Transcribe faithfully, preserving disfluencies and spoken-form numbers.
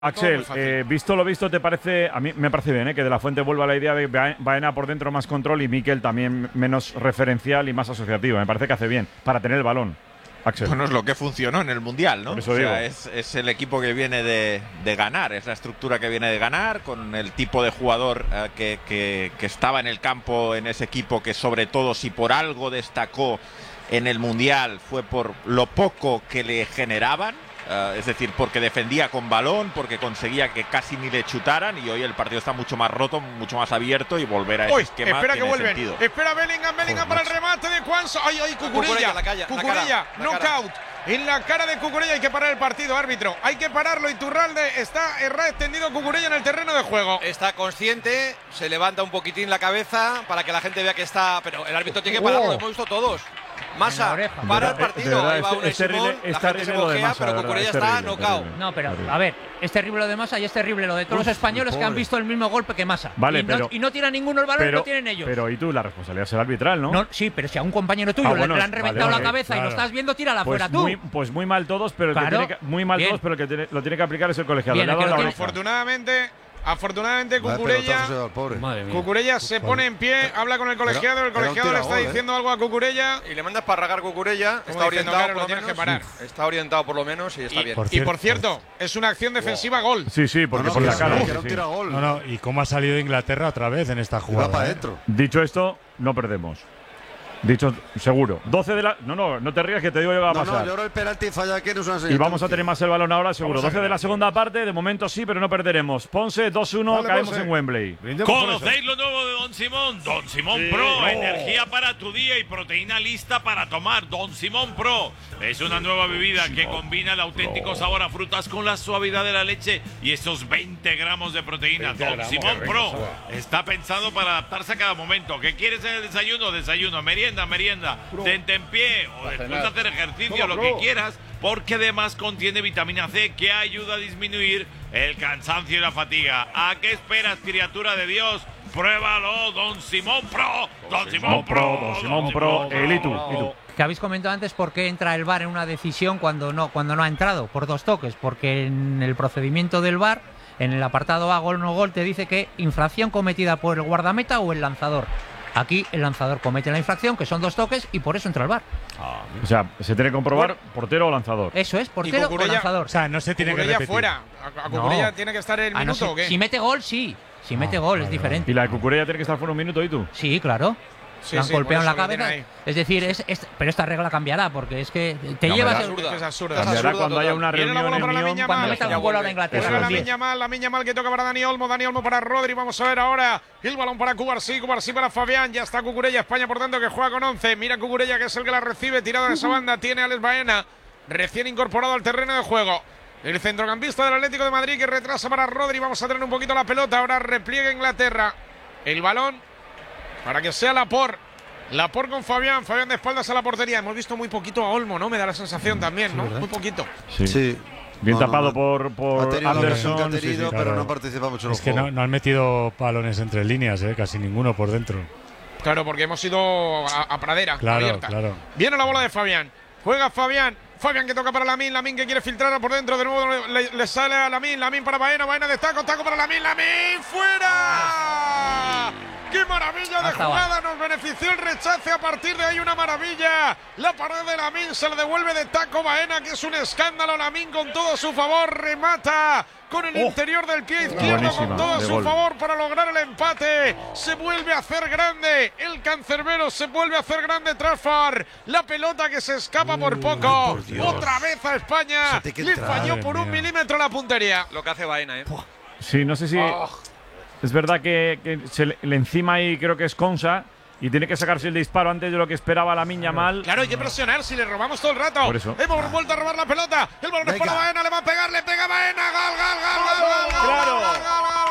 Axel, eh, visto lo visto, ¿te parece? A mí me parece bien, ¿eh? Que De la Fuente vuelva a la idea de Baena por dentro más control y Mikel también menos referencial y más asociativo. Me parece que hace bien para tener el balón. Axel. Bueno, es lo que funcionó en el Mundial, ¿no? Por eso o digo. sea, es, es el equipo que viene de, de ganar, es la estructura que viene de ganar, con el tipo de jugador eh, que, que, que estaba en el campo en ese equipo, que sobre todo si por algo destacó en el Mundial fue por lo poco que le generaban. Uh, es decir, porque defendía con balón, porque conseguía que casi ni le chutaran, y hoy el partido está mucho más roto, mucho más abierto, y volver a ese Uy, esquema espera tiene que vuelven. sentido. Espera Bellingham, Bellingham para el remate de Juanso. Ay, ay, Cucurella. La calle, Cucurella, la cara, knockout. En la cara de Cucurella hay que parar el partido, árbitro. Hay que pararlo. Iturralde está erra extendido Cucurella en el terreno de juego. Está consciente, se levanta un poquitín la cabeza para que la gente vea que está. Pero el árbitro tiene que pararlo, lo hemos visto todos. Massa, para el partido. Ahí va Unai Simón, la gente se mojea, pero Cucurella está knockout. No, pero a ver, es terrible lo de Massa y es terrible lo de todos Uf, los españoles que han visto el mismo golpe que Massa. Vale, y, no, pero, y no tiran ninguno el balón, pero, lo tienen ellos. Pero y tú, la responsabilidad es el arbitral, ¿no? no sí, pero si a un compañero tuyo ah, le, bueno, le han reventado vale, la vale, cabeza claro. y lo estás viendo, tírala pues fuera tú. Muy, pues muy mal todos, pero el claro, que tiene que, muy mal bien. todos, pero el que tiene, lo tiene que aplicar es el colegiado. Bien, Le ha dado que la tiene... Afortunadamente, afortunadamente Cucurella, Cucurella se pone en pie, habla con el colegiado, el colegiado le está gol, diciendo eh. algo a Cucurella. Y le mandas para ragar Cucurella, está orientado, claro, por lo menos, que parar. Está orientado por lo menos y está y, bien. Por y por cierto, es una acción defensiva wow. gol. Sí, sí, porque no, no, por la no, cara. No, sí, no, sí. tira gol. No, no, y cómo ha salido Inglaterra otra vez en esta jugada. para ¿eh? adentro. Dicho esto, no perdemos. Dicho, seguro. doce de la. No, no, no te rías que te digo yo que va a pasar. No, no, yo ahora el penalti falla aquí no es una señal. Y vamos a tener más el balón ahora, seguro. doce de la segunda parte, de momento sí, pero no perderemos. Ponce, dos uno, vale, caemos Ponce. En Wembley. ¿Conocéis lo nuevo de Don Simón? Don Simón sí. Pro, oh. Energía para tu día y proteína lista para tomar. Don Simón Pro es una nueva bebida Simón que combina el auténtico Pro. Sabor a frutas con la suavidad de la leche y esos veinte gramos de proteína. Don gramos, Simón Pro está pensado para adaptarse a cada momento. ¿Qué quieres en el desayuno? Desayuno, merienda, merienda. Tente en pie o después de hacer ejercicio, lo que quieras, porque además contiene vitamina C que ayuda a disminuir el cansancio y la fatiga. ¿A qué esperas, criatura de Dios? Pruébalo, Don Simón Pro. Don Simón Pro. Don Simón Pro. El Itu. Que habéis comentado antes por qué entra el V A R en una decisión cuando no, cuando no ha entrado, por dos toques, porque en el procedimiento del V A R, en el apartado A, gol no gol, te dice que infracción cometida por el guardameta o el lanzador. Aquí el lanzador comete la infracción, que son dos toques, y por eso entra el V A R. Ah, o sea, se tiene que comprobar portero o lanzador. Eso es, portero o lanzador. O sea, no se tiene Cucurella que repetir. fuera. ¿A, a Cucurella no. tiene que estar el minuto no, si, o qué? Si mete gol, sí. Si mete no, gol, vale, es diferente. ¿Y la de Cucurella tiene que estar fuera un minuto y tú? Sí, claro. Sí, le han sí, golpeado en la cabeza. Es decir, es, es, pero esta regla cambiará porque es que te no, llevas. Es absurda, es absurda. Cambiará es absurda cuando total. haya una reunión. Viene la bola para la Miña cuando Mal. meta un gol ahora Inglaterra. Juega la Miña Mal, la Miña Mal que toca para Dani Olmo, Dani Olmo para Rodri. Vamos a ver ahora el balón para Cubarsí, Cubarsí para Fabián. Ya está Cucurella, España por tanto que juega con once. Mira Cucurella que es el que la recibe, tirado de esa banda. Tiene a Alex Baena, recién incorporado al terreno de juego. El centrocampista del Atlético de Madrid que retrasa para Rodri. Vamos a tener un poquito la pelota. Ahora repliega Inglaterra. El balón para que sea Laporte. Laporte con Fabián, Fabián de espaldas a la portería. Hemos visto muy poquito a Olmo, ¿no? Me da la sensación también, ¿no? Sí, muy poquito. Sí. sí. Bien no, tapado no, por, por Anderson. Tenido, sí, sí, pero claro. no participa mucho en el Es que juego. no, no han metido balones entre líneas, ¿eh? Casi ninguno por dentro. Claro, porque hemos ido a, a pradera claro, abierta. Claro. Viene la bola de Fabián. Juega Fabián. Fabián que toca para Lamine, Lamine que quiere filtrar por dentro, de nuevo le, le sale a Lamine, Lamine para Baena, Baena de taco, taco para Lamine, Lamine fuera. ¡Qué maravilla de jugada! Nos benefició el rechace. A partir de ahí una maravilla. La pared de Lamine se le devuelve de taco Baena, que es un escándalo. Lamine con todo a su favor remata con el oh. interior del pie izquierdo, buenísima, con todo a su gol. favor para lograr el empate. Se vuelve a hacer grande el cancerbero, se vuelve a hacer grande Trafford. La pelota que se escapa uh, por poco. Ay, por Otra vez a España. Le falló por un milímetro la puntería. Lo que hace Baena, ¿eh? Sí, no sé si... Oh. Es verdad que, que se le, le encima ahí creo que es Consa y tiene que sacarse el disparo antes de lo que esperaba la Miña Mal. Claro, hay que presionar si le robamos todo el rato. Por eso. Hemos vuelto a robar la pelota. El balón es para Baena, le va a pegar, le pega Baena. Gol, gol, gol, gol, gol, gol, claro. gol, gol, gol, gol.